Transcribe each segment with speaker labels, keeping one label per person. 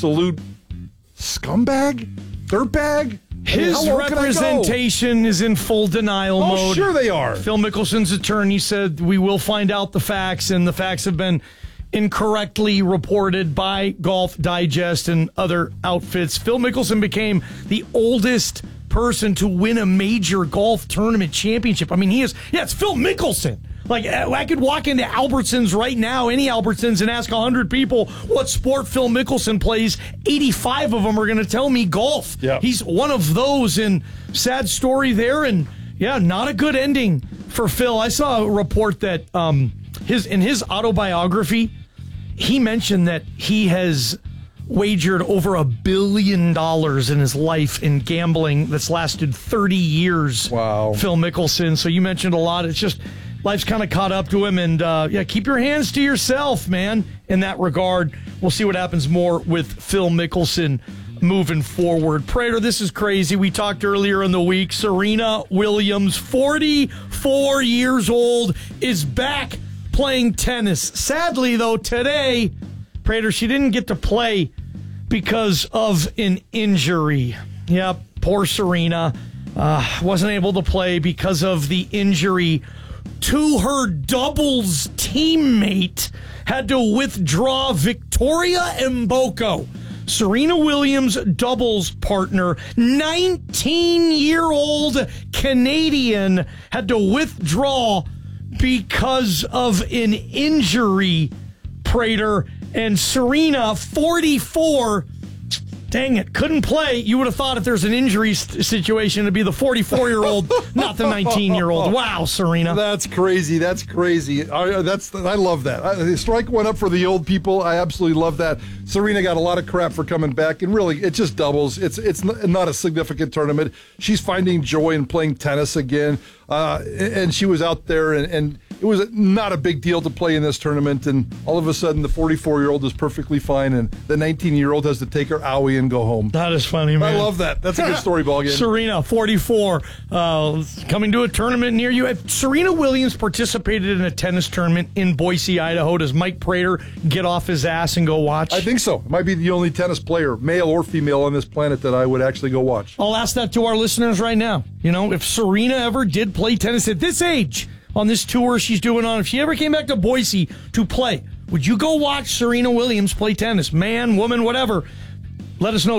Speaker 1: absolute scumbag, dirtbag.
Speaker 2: His representation is in full denial mode.
Speaker 1: Oh, sure they are.
Speaker 2: Phil Mickelson's attorney said we will find out the facts, and the facts have been incorrectly reported by Golf Digest and other outfits. Phil Mickelson became the oldest person to win a major golf tournament championship. I mean, it's Phil Mickelson. Like, I could walk into Albertsons right now, any Albertsons, and ask 100 people what sport Phil Mickelson plays. 85 of them are going to tell me golf.
Speaker 1: Yeah.
Speaker 2: He's one of those, and sad story there, and yeah, not a good ending for Phil. I saw a report that in his autobiography, he mentioned that he has wagered over $1 billion in his life in gambling that's lasted 30 years.
Speaker 1: Wow.
Speaker 2: Phil Mickelson. So you mentioned a lot. It's just life's kind of caught up to him. And, keep your hands to yourself, man, in that regard. We'll see what happens more with Phil Mickelson moving forward. Prater, this is crazy. We talked earlier in the week. Serena Williams, 44 years old, is back playing tennis. Sadly, though, today, Prater, she didn't get to play because of an injury. Yep, poor Serena wasn't able to play because of the injury to her doubles teammate. Had to withdraw. Victoria Mboko, Serena Williams' doubles partner, 19-year-old Canadian, had to withdraw because of an injury, Prater. And Serena, 44, dang it, couldn't play. You would have thought if there's an injury situation, it'd be the 44-year-old, not the 19-year-old. Wow, Serena.
Speaker 1: That's crazy. I love that. The strike went up for the old people. I absolutely love that. Serena got a lot of crap for coming back, and really, it just doubles. It's not a significant tournament. She's finding joy in playing tennis again, and she was out there, and it was not a big deal to play in this tournament, and all of a sudden the 44-year-old is perfectly fine, and the 19-year-old has to take her owie and go home.
Speaker 2: That is funny, man.
Speaker 1: I love that. That's a good story, ballgame.
Speaker 2: Serena, 44, coming to a tournament near you. Serena Williams participated in a tennis tournament in Boise, Idaho. Does Mike Prater get off his ass and go watch?
Speaker 1: I think so. It might be the only tennis player, male or female, on this planet that I would actually go watch.
Speaker 2: I'll ask that to our listeners right now. You know, if Serena ever did play tennis at this age, on this tour she's doing if she ever came back to Boise to play, would you go watch Serena Williams play tennis? Man, woman, whatever. Let us know,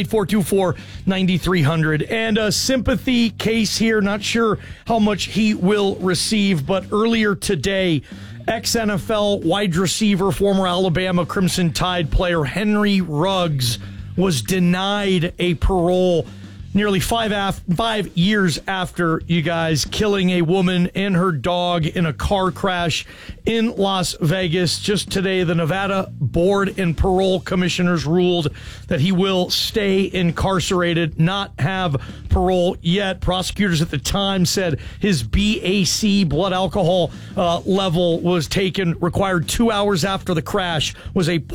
Speaker 2: 208-424-9300. And a sympathy case here. Not sure how much he will receive, but earlier today, ex-NFL wide receiver, former Alabama Crimson Tide player Henry Ruggs was denied a parole nearly 5 years after, you guys, killing a woman and her dog in a car crash in Las Vegas. Just today, the Nevada Board and Parole Commissioners ruled that he will stay incarcerated, not have parole yet. Prosecutors at the time said his BAC, blood alcohol level, was required 2 hours after the crash, was a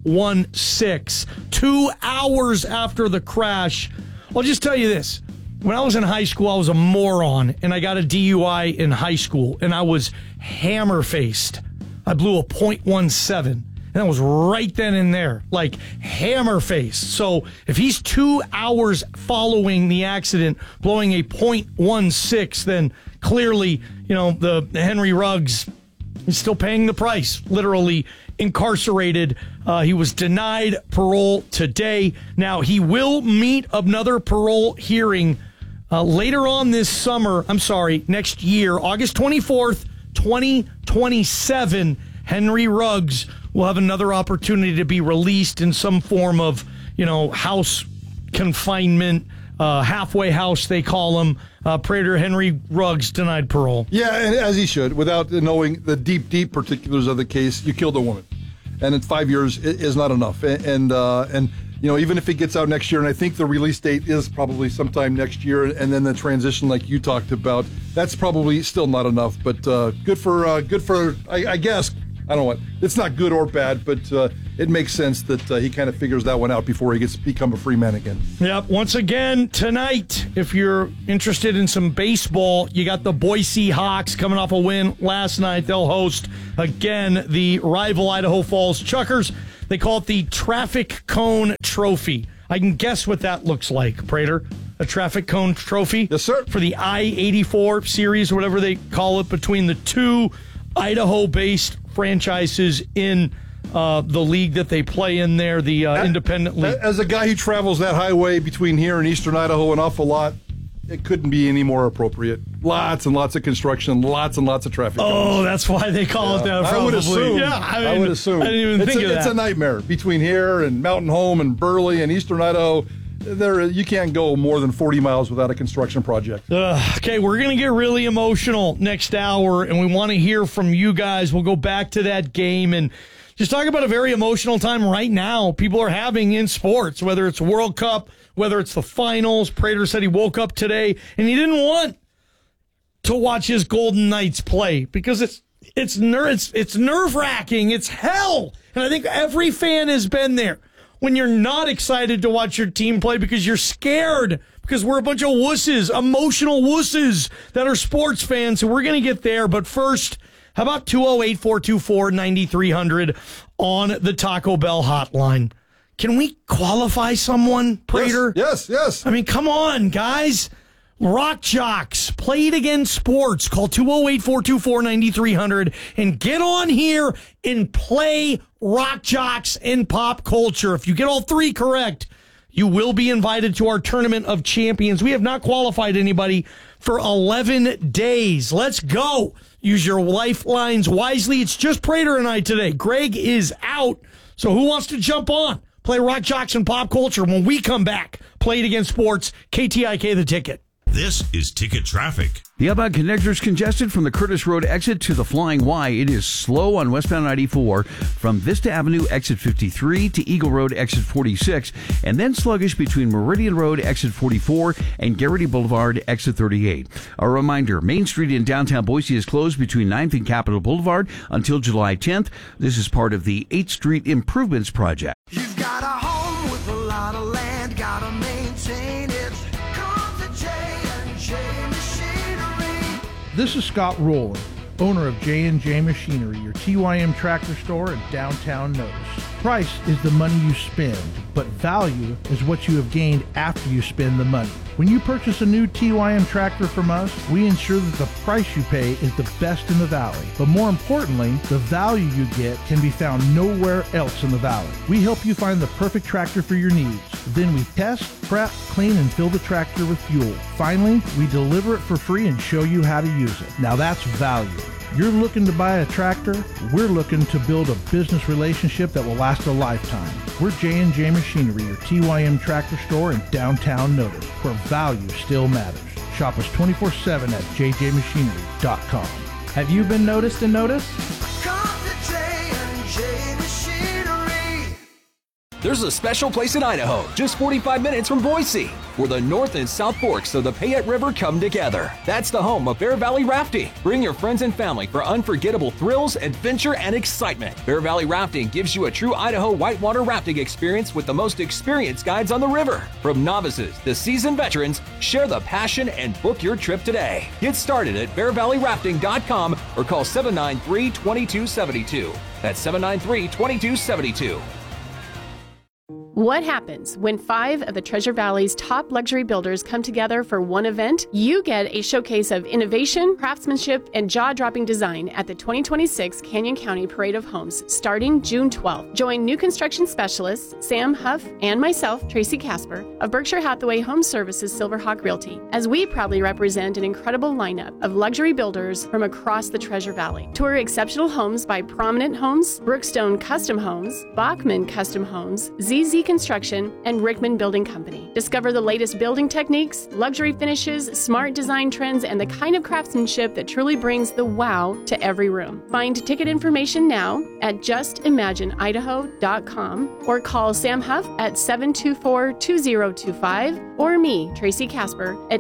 Speaker 2: .16. 2 hours after the crash. I'll just tell you this. When I was in high school, I was a moron, and I got a DUI in high school, and I was hammer-faced. I blew a .17, and that was right then and there, like hammer-faced. So if he's 2 hours following the accident blowing a .16, then clearly, the Henry Ruggs is still paying the price, literally incarcerated. He was denied parole today. Now, he will meet another parole hearing later on this next year, August 24th, 2027. Henry Ruggs will have another opportunity to be released in some form of, house confinement, halfway house, they call him. Prater, Henry Ruggs denied parole.
Speaker 1: Yeah, and as he should, without knowing the deep particulars of the case. You killed a woman, and in 5 years is not enough. And even if he gets out next year, and I think the release date is probably sometime next year, and then the transition like you talked about, that's probably still not enough. But good for I guess. I don't know what. It's not good or bad, but it makes sense that he kind of figures that one out before he gets to become a free man again.
Speaker 2: Yep. Once again, tonight, if you're interested in some baseball, you got the Boise Hawks coming off a win last night. They'll host, again, the rival Idaho Falls Chuckers. They call it the Traffic Cone Trophy. I can guess what that looks like, Prater. A Traffic Cone Trophy?
Speaker 1: Yes, sir.
Speaker 2: For the I-84 series, or whatever they call it, between the two Idaho-based franchises in the league that they play in there, the independent league.
Speaker 1: As a guy who travels that highway between here and eastern Idaho an awful lot, it couldn't be any more appropriate. Lots and lots of construction, lots and lots of traffic.
Speaker 2: Oh, that's why they call it that. Probably.
Speaker 1: I would assume.
Speaker 2: Yeah,
Speaker 1: I would assume.
Speaker 2: I didn't even think of that.
Speaker 1: It's a nightmare between here and Mountain Home and Burley and eastern Idaho. You can't go more than 40 miles without a construction project.
Speaker 2: Okay, we're going to get really emotional next hour, and we want to hear from you guys. We'll go back to that game and just talk about a very emotional time right now people are having in sports, whether it's World Cup, whether it's the finals. Prater said he woke up today and he didn't want to watch his Golden Knights play because it's nerve-wracking. It's hell. And I think every fan has been there when you're not excited to watch your team play because you're scared, because we're a bunch of wusses, emotional wusses that are sports fans. So we're going to get there. But first, how about 208-424-9300 on the Taco Bell hotline? Can we qualify someone, Prater?
Speaker 1: Yes.
Speaker 2: I mean, come on, guys. Rock Jocks, Play It Again Sports. Call 208-424-9300 and get on here and play Rock Jocks in pop culture. If you get all three correct, you will be invited to our Tournament of Champions. We have not qualified anybody for 11 days. Let's go. Use your lifelines wisely. It's just Prater and I today. Greg is out. So who wants to jump on? Play Rock Jocks and pop culture when we come back. Play It Again Sports, KTIK The Ticket.
Speaker 3: This is Ticket Traffic.
Speaker 4: The outbound connector is congested from the Curtis Road exit to the Flying Y. It is slow on westbound 94 from Vista Avenue exit 53 to Eagle Road exit 46, and then sluggish between Meridian Road exit 44 and Garrity Boulevard exit 38. A reminder, Main Street in downtown Boise is closed between 9th and Capitol Boulevard until July 10th. This is part of the 8th Street Improvements Project.
Speaker 5: You've got a home with a lot of land, gotta maintain it. Come to J&J Machinery.
Speaker 6: This is Scott Rowland, owner of J&J Machinery, your TYM tractor store in downtown Notice. Price is the money you spend, but value is what you have gained after you spend the money. When you purchase a new TYM tractor from us, we ensure that the price you pay is the best in the valley. But more importantly, the value you get can be found nowhere else in the valley. We help you find the perfect tractor for your needs. Then we test, prep, clean, and fill the tractor with fuel. Finally, we deliver it for free and show you how to use it. Now that's value. You're looking to buy a tractor, we're looking to build a business relationship that will last a lifetime. We're J&J Machinery, your TYM tractor store in downtown Notice, where value still matters. Shop us 24/7 at jjmachinery.com. Have you been noticed and noticed?
Speaker 5: Come to J&J Machinery.
Speaker 7: There's a special place in Idaho, just 45 minutes from Boise, where the North and South Forks of the Payette River come together. That's the home of Bear Valley Rafting. Bring your friends and family for unforgettable thrills, adventure, and excitement. Bear Valley Rafting gives you a true Idaho whitewater rafting experience with the most experienced guides on the river. From novices to seasoned veterans, share the passion and book your trip today. Get started at bearvalleyrafting.com or call 793-2272. That's 793-2272.
Speaker 8: What happens when 5 of the Treasure Valley's top luxury builders come together for one event? You get a showcase of innovation, craftsmanship, and jaw-dropping design at the 2026 Canyon County Parade of Homes starting June 12th. Join new construction specialists Sam Huff and myself, Tracy Casper, of Berkshire Hathaway Home Services Silverhawk Realty, as we proudly represent an incredible lineup of luxury builders from across the Treasure Valley. Tour exceptional homes by Prominent Homes, Brookstone Custom Homes, Bachman Custom Homes, ZZ Construction, and Rickman Building Company. Discover the latest building techniques, luxury finishes, smart design trends, and the kind of craftsmanship that truly brings the wow to every room. Find ticket information now at justimagineidaho.com or call Sam Huff at 724-2025 or me, Tracy Casper, at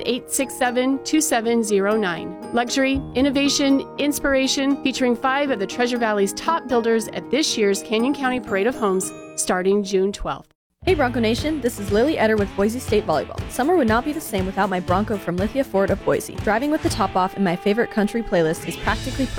Speaker 8: 867-2709. Luxury, innovation, inspiration, featuring 5 of the Treasure Valley's top builders at this year's Canyon County Parade of Homes starting June 12th.
Speaker 9: Hey Bronco Nation, this is Lily Eder with Boise State Volleyball. Summer would not be the same without my Bronco from Lithia Ford of Boise. Driving with the top off in my favorite country playlist is practically perfect.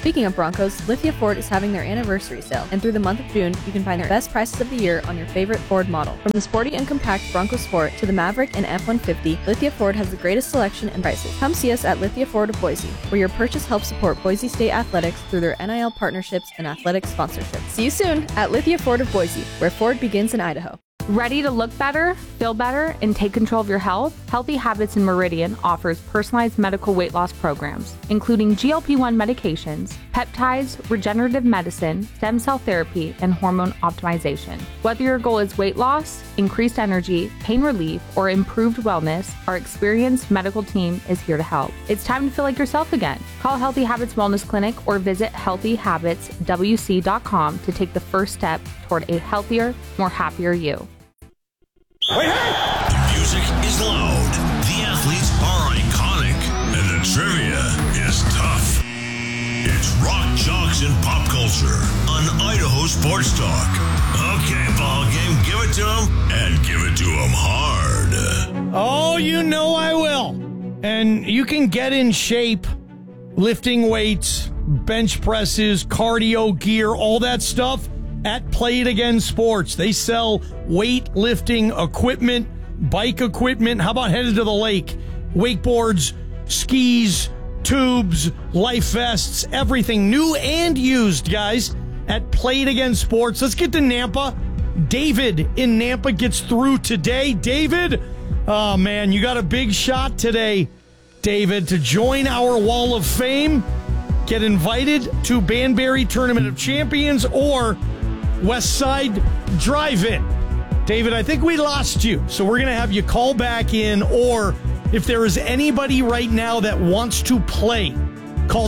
Speaker 9: Speaking of Broncos, Lithia Ford is having their anniversary sale, and through the month of June, you can find their best prices of the year on your favorite Ford model. From the sporty and compact Bronco Sport to the Maverick and F-150, Lithia Ford has the greatest selection and prices. Come see us at Lithia Ford of Boise, where your purchase helps support Boise State athletics through their NIL partnerships and athletic sponsorships. See you soon at Lithia Ford of Boise, where Ford begins in Idaho.
Speaker 10: Ready to look better, feel better, and take control of your health? Healthy Habits in Meridian offers personalized medical weight loss programs, including GLP-1 medications, peptides, regenerative medicine, stem cell therapy, and hormone optimization. Whether your goal is weight loss, increased energy, pain relief, or improved wellness, our experienced medical team is here to help. It's time to feel like yourself again. Call Healthy Habits Wellness Clinic or visit healthyhabitswc.com to take the first step toward a healthier, more happier you.
Speaker 3: The music is loud, the athletes are iconic, and the trivia is tough. It's Rock, Jocks, and Pop Culture on Idaho Sports Talk. Okay, ball game, give it to them, and give it to them hard.
Speaker 2: Oh, you know I will. And you can get in shape, lifting weights, bench presses, cardio gear, all that stuff at Play It Again Sports. They sell weightlifting equipment, bike equipment. How about headed to the lake? Wakeboards, skis, tubes, life vests, everything new and used, guys, at Play It Again Sports. Let's get to Nampa. David in Nampa gets through today. David, oh man, you got a big shot today, David, to join our Wall of Fame, get invited to Banbury Tournament of Champions or West Side Drive-In. David, I think we lost you, so we're going to have you call back in, or if there is anybody right now that wants to play, call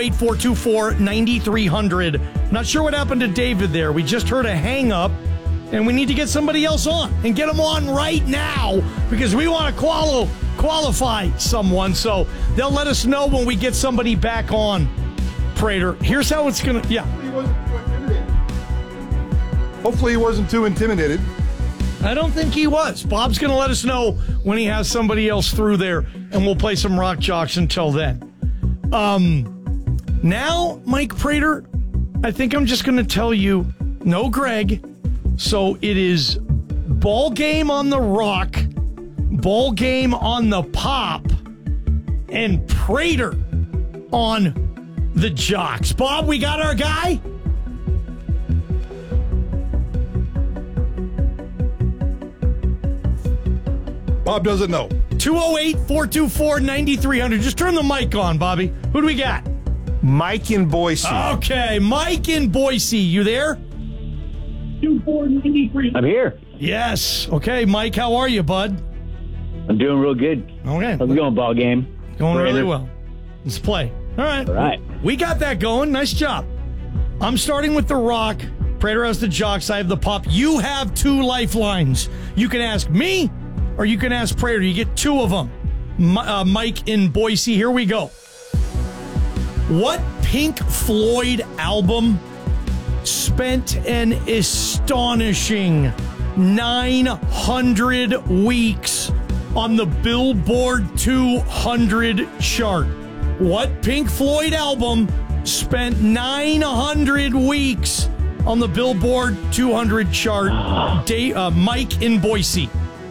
Speaker 2: 208-424-9300. Not sure what happened to David there. We just heard a hang-up, and we need to get somebody else on and get them on right now because we want to qualify someone, so they'll let us know when we get somebody back on. Prater, here's how it's going to... Yeah.
Speaker 1: Hopefully he wasn't too intimidated.
Speaker 2: I don't think he was. Bob's going to let us know when he has somebody else through there, and we'll play some Rock Jocks until then. Now, Mike Prater, I think I'm just going to tell you, no Greg. So it is ball game on the Rock, ball game on the Pop, and Prater on the Jocks. Bob, we got our guy?
Speaker 1: Bob doesn't know.
Speaker 2: 208-424-9300. Just turn the mic on, Bobby. Who do we got?
Speaker 11: Mike in Boise.
Speaker 2: Okay, Mike in Boise. You there?
Speaker 12: 2493. I'm here.
Speaker 2: Yes. Okay, Mike, how are you, bud?
Speaker 12: I'm doing real good.
Speaker 2: Okay.
Speaker 12: How's it going, ball game?
Speaker 2: Going really well. Let's play. All right.
Speaker 12: All right.
Speaker 2: We got that going. Nice job. I'm starting with the Rock. Prater has the Jocks. I have the Pop. You have two lifelines. You can ask me or you can ask Prater. You get two of them. Mike in Boise. Here we go. What Pink Floyd album spent an astonishing 900 weeks on the Billboard 200 chart? What Pink Floyd album spent 900 weeks on the Billboard 200 chart? Mike in Boise.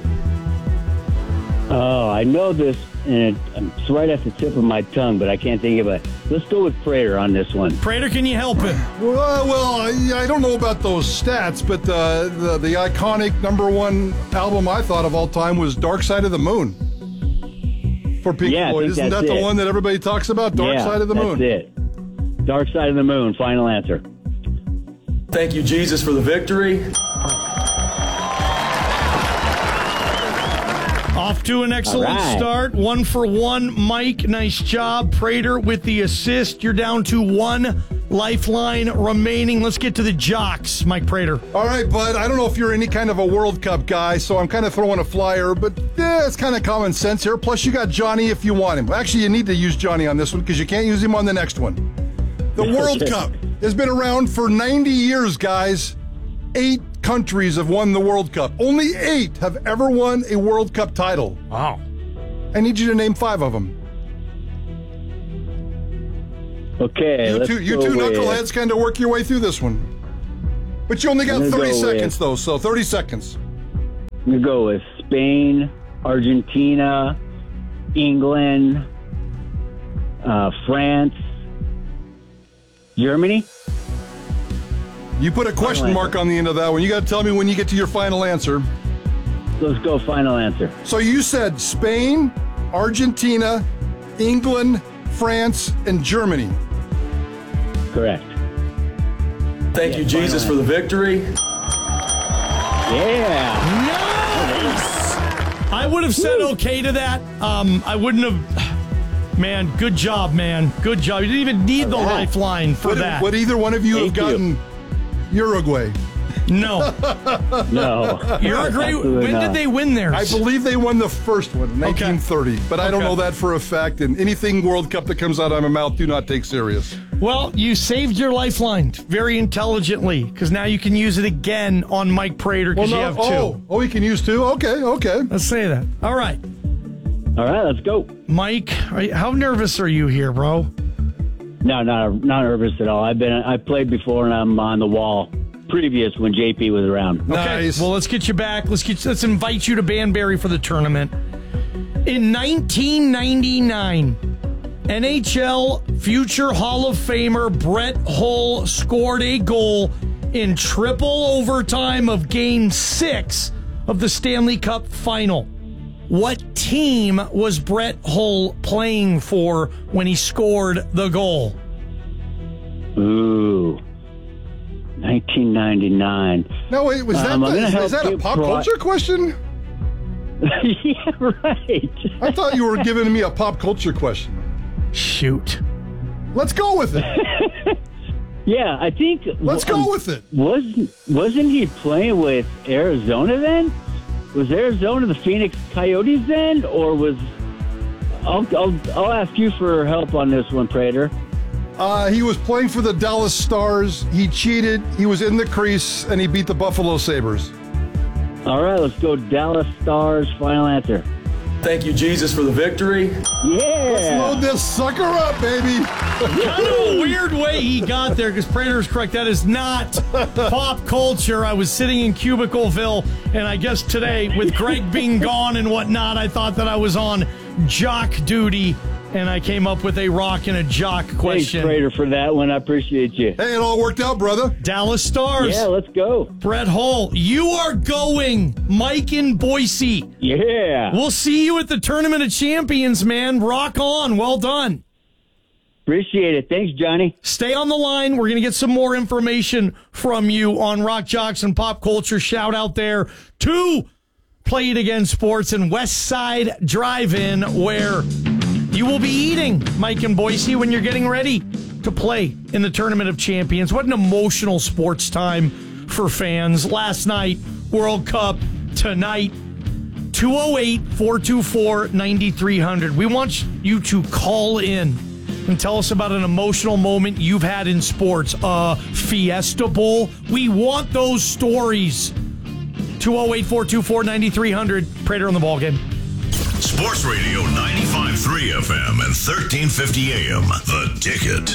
Speaker 12: Oh, I know this, and it's right at the tip of my tongue, but I can't think of it. Let's go with Prater on this one.
Speaker 2: Prater, can you help him?
Speaker 1: Well, I don't know about those stats, but the iconic number one album I thought of all time was Dark Side of the Moon for Pink Floyd. Isn't that the one that everybody talks about? Dark Side of the Moon.
Speaker 12: That's it. Dark Side of the Moon, final answer.
Speaker 13: Thank you, Jesus, for the victory.
Speaker 2: Off to an excellent start. 1 for 1. Mike, nice job. Prater with the assist. You're down to one lifeline remaining. Let's get to the Jocks, Mike Prater.
Speaker 1: All right, bud. I don't know if you're any kind of a World Cup guy, so I'm kind of throwing a flyer, but it's kind of common sense here. Plus, you got Johnny if you want him. Actually, you need to use Johnny on this one because you can't use him on the next one. The World Cup has been around for 90 years, guys. 8 countries have won the World Cup. Only 8 have ever won a World Cup title.
Speaker 2: Wow.
Speaker 1: I need you to name 5 of them.
Speaker 12: Okay,
Speaker 1: You
Speaker 12: let's
Speaker 1: two
Speaker 12: go with-
Speaker 1: knuckleheads kind of work your way through this one. But you only got
Speaker 12: I'm gonna
Speaker 1: 30
Speaker 12: go
Speaker 1: seconds,
Speaker 12: with-
Speaker 1: though, so 30 seconds.
Speaker 12: I'm going to go with Spain, Argentina, England, France, Germany.
Speaker 1: You put a question mark on the end of that one. You got to tell me when you get to your final answer.
Speaker 12: Let's go final answer.
Speaker 1: So you said Spain, Argentina, England, France, and Germany.
Speaker 12: Correct.
Speaker 13: Thank you, Jesus, for the victory.
Speaker 12: Yeah.
Speaker 2: Nice! I would have said okay to that. I wouldn't have. Man, good job, man. Good job. You didn't even need the lifeline for that.
Speaker 1: Would either one of you have
Speaker 12: Thank you.
Speaker 1: gotten Uruguay?
Speaker 2: No.
Speaker 12: No.
Speaker 2: Uruguay,
Speaker 12: Absolutely
Speaker 2: when
Speaker 12: not.
Speaker 2: did they win theirs?
Speaker 1: I believe they won the first one, 1930. But I don't
Speaker 2: Okay.
Speaker 1: know that for a fact. And anything World Cup that comes out of my mouth, do not take serious.
Speaker 2: Well, you saved your lifeline very intelligently because now you can use it again on Mike Prater because you have two.
Speaker 1: Oh, you can use two? Okay.
Speaker 2: Let's say that. All right.
Speaker 12: All right, let's go.
Speaker 2: Mike, how nervous are you here, bro?
Speaker 12: No, not nervous at all. I played before and I'm on the wall. Previous when JP was around.
Speaker 2: Okay,
Speaker 1: Nice.
Speaker 2: well, let's get you back. Let's invite you to Banbury for the tournament. In 1999, NHL future Hall of Famer Brett Hull scored a goal in triple overtime of Game 6 of the Stanley Cup Final. What team was Brett Hull playing for when he scored the goal?
Speaker 12: Ooh. 1999.
Speaker 1: No, wait, was that,
Speaker 12: I'm gonna
Speaker 1: is
Speaker 12: help
Speaker 1: that a
Speaker 12: you,
Speaker 1: pop
Speaker 12: Bri-
Speaker 1: culture question?
Speaker 12: Yeah, right.
Speaker 1: I thought you were giving me a pop culture question.
Speaker 2: Shoot.
Speaker 1: Let's go with it.
Speaker 12: Yeah, I think.
Speaker 1: Let's go with it.
Speaker 12: Wasn't he playing with Arizona then? Was Arizona the Phoenix Coyotes then, or was? I'll ask you for help on this one, Prater.
Speaker 1: He was playing for the Dallas Stars. He cheated. He was in the crease, and he beat the Buffalo Sabres.
Speaker 12: All right, let's go Dallas Stars. Final answer.
Speaker 13: Thank you, Jesus, for the victory.
Speaker 12: Yeah.
Speaker 1: Let's load this sucker up, baby.
Speaker 2: Kind of a weird way he got there because Prater is correct. That is not pop culture. I was sitting in Cubicleville, and I guess today, with Greg being gone and whatnot, I thought that I was on jock duty, and I came up with a rock and a jock question.
Speaker 12: Thanks, Prater, for that one. I appreciate you.
Speaker 1: Hey, it all worked out, brother.
Speaker 2: Dallas Stars.
Speaker 12: Yeah, let's go.
Speaker 2: Brett Hull, you are going. Mike in Boise.
Speaker 12: Yeah.
Speaker 2: We'll see you at the Tournament of Champions, man. Rock on. Well done.
Speaker 12: Appreciate it. Thanks, Johnny.
Speaker 2: Stay on the line. We're going to get some more information from you on Rock Jocks and Pop Culture. Shout out there to Play It Again Sports and West Side Drive-In, where you will be eating, Mike and Boise, when you're getting ready to play in the Tournament of Champions. What an emotional sports time for fans. Last night, World Cup. Tonight, 208-424-9300. We want you to call in and tell us about an emotional moment you've had in sports. Fiesta Bowl. We want those stories. 208-424-9300. Prater on the ballgame.
Speaker 3: Sports Radio 95.3 FM and 1350 AM. The Ticket.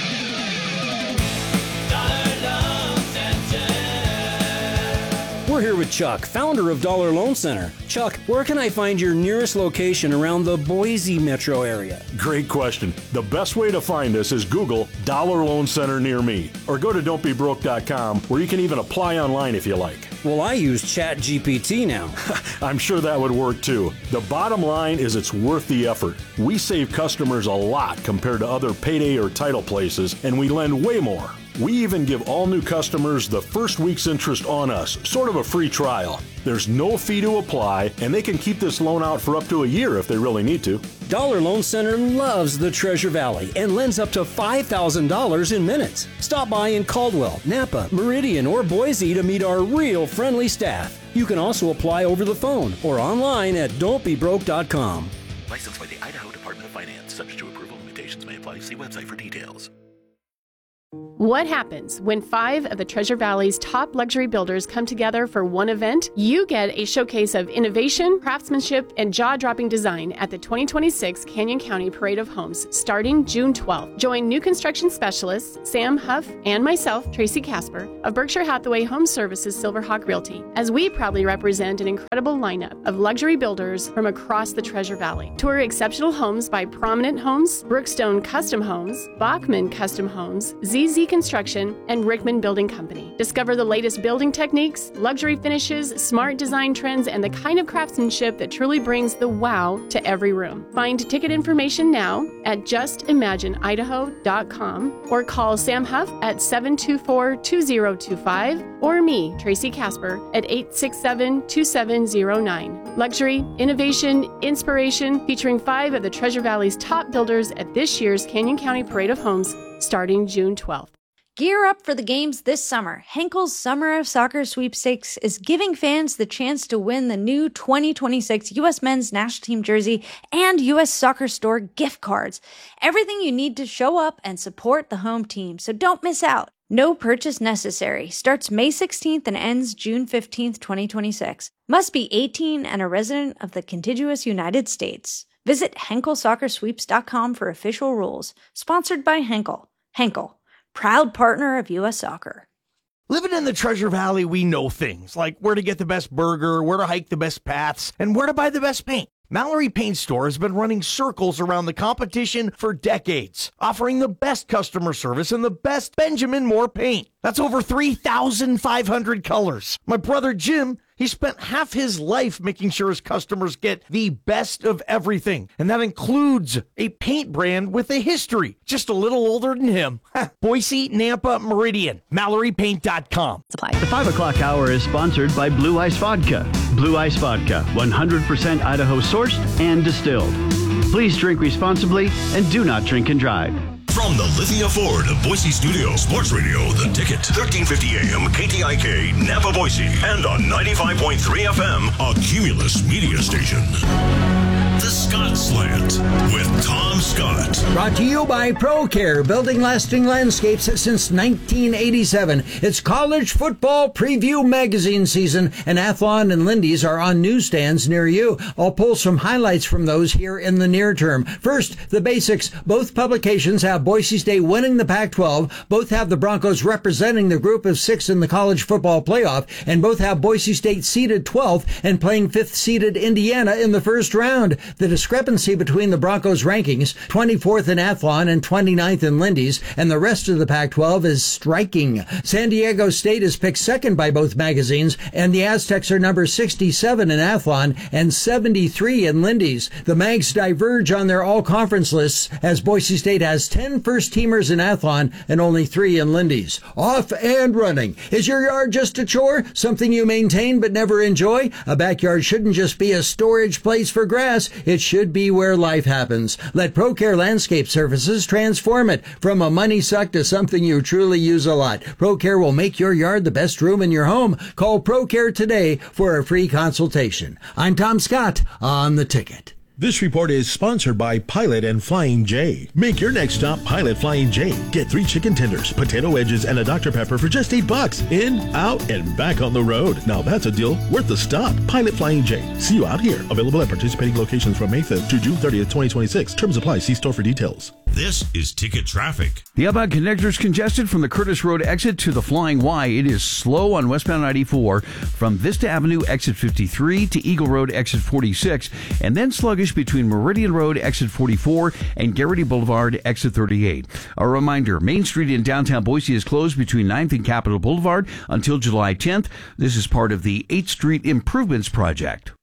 Speaker 14: We're here with Chuck, founder of Dollar Loan Center. Chuck, where can I find your nearest location around the Boise metro area?
Speaker 15: Great question. The best way to find us is Google Dollar Loan Center near me, or go to don'tbebroke.com, where you can even apply online if you like.
Speaker 14: Well, I use ChatGPT now.
Speaker 15: I'm sure that would work too. The bottom line is it's worth the effort. We save customers a lot compared to other payday or title places, and we lend way more. We even give all new customers the first week's interest on us, sort of a free trial. There's no fee to apply, and they can keep this loan out for up to a year if they really need to.
Speaker 14: Dollar Loan Center loves the Treasure Valley and lends up to $5,000 in minutes. Stop by in Caldwell, Napa, Meridian, or Boise to meet our real friendly staff. You can also apply over the phone or online at don'tbebroke.com.
Speaker 16: Licensed by the Idaho Department of Finance. Subject to approval. Limitations may apply. See website for details.
Speaker 8: What happens when 5 of the Treasure Valley's top luxury builders come together for one event? You get a showcase of innovation, craftsmanship, and jaw-dropping design at the 2026 Canyon County Parade of Homes starting June 12th. Join new construction specialists Sam Huff and myself, Tracy Casper, of Berkshire Hathaway Home Services Silverhawk Realty, as we proudly represent an incredible lineup of luxury builders from across the Treasure Valley. Tour exceptional homes by Prominent Homes, Brookstone Custom Homes, Bachman Custom Homes, ZZ Construction, and Rickman Building Company. Discover the latest building techniques, luxury finishes, smart design trends, and the kind of craftsmanship that truly brings the wow to every room. Find ticket information now at justimagineidaho.com or call Sam Huff at 724-2025 or me, Tracy Casper, at 867-2709. Luxury, innovation, inspiration, featuring 5 of the Treasure Valley's top builders at this year's Canyon County Parade of Homes starting June 12th.
Speaker 16: Gear up for the games this summer. Henkel's Summer of Soccer Sweepstakes is giving fans the chance to win the new 2026 U.S. Men's National Team jersey and U.S. Soccer Store gift cards. Everything you need to show up and support the home team, so don't miss out. No purchase necessary. Starts May 16th and ends June 15th, 2026. Must be 18 and a resident of the contiguous United States. Visit HenkelSoccerSweeps.com for official rules. Sponsored by Henkel. Henkel, proud partner of U.S. Soccer.
Speaker 2: Living in the Treasure Valley, we know things like where to get the best burger, where to hike the best paths, and where to buy the best paint. Mallory Paint Store has been running circles around the competition for decades, offering the best customer service and the best Benjamin Moore paint. That's over 3,500 colors. My brother Jim, he spent half his life making sure his customers get the best of everything. And that includes a paint brand with a history, just a little older than him. Boise, Nampa, Meridian, MalloryPaint.com.
Speaker 17: The 5 o'clock hour is sponsored by Blue Ice Vodka. Blue Ice Vodka, 100% Idaho sourced and distilled. Please drink responsibly and do not drink and drive.
Speaker 3: From the Lithia Ford Boise studio, Sports Radio, The Ticket, 1350 AM, KTIK, Napa, Boise, and on 95.3 FM, a Cumulus media station. The Scott Slant with Tom Scott.
Speaker 18: Brought to you by ProCare, building lasting landscapes since 1987. It's college football preview magazine season, and Athlon and Lindy's are on newsstands near you. I'll pull some highlights from those here in the near term. First, the basics. Both publications have Boise State winning the Pac-12. Both have the Broncos representing the group of 6 in the college football playoff, and both have Boise State seeded 12th and playing 5th seeded Indiana in the first round. The discrepancy between the Broncos' rankings, 24th in Athlon and 29th in Lindy's, and the rest of the Pac-12 is striking. San Diego State is picked second by both magazines, and the Aztecs are number 67 in Athlon and 73 in Lindy's. The mags diverge on their all-conference lists, as Boise State has 10 first-teamers in Athlon and only 3 in Lindy's. Off and running. Is your yard just a chore? Something you maintain but never enjoy? A backyard shouldn't just be a storage place for grass. It should be where life happens. Let ProCare Landscape Services transform it from a money suck to something you truly use a lot. ProCare will make your yard the best room in your home. Call ProCare today for a free consultation. I'm Tom Scott on The Ticket.
Speaker 19: This report is sponsored by Pilot and Flying J. Make your next stop Pilot Flying J. Get 3 chicken tenders, potato wedges, and a Dr. Pepper for just $8. In, out, and back on the road. Now that's a deal worth the stop. Pilot Flying J. See you out here. Available at participating locations from May 5th to June 30th, 2026. Terms apply. See store for details.
Speaker 3: This is Ticket Traffic.
Speaker 4: The outbound connector is congested from the Curtis Road exit to the Flying Y. It is slow on westbound 94 from Vista Avenue exit 53 to Eagle Road exit 46, and then sluggish between Meridian Road exit 44 and Garrity Boulevard exit 38. A reminder, Main Street in downtown Boise is closed between 9th and Capitol Boulevard until July 10th. This is part of the 8th Street Improvements Project.